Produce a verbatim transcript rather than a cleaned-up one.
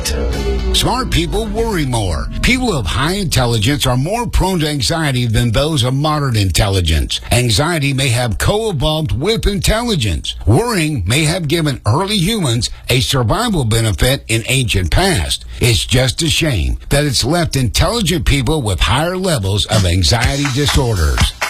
right. Smart people worry more. People of high intelligence are more prone to anxiety than those of moderate intelligence. Anxiety may have co-evolved with intelligence. Worrying may have given early humans a survival benefit in ancient past. It's just a shame that it's left intelligent people with higher levels of anxiety disorders.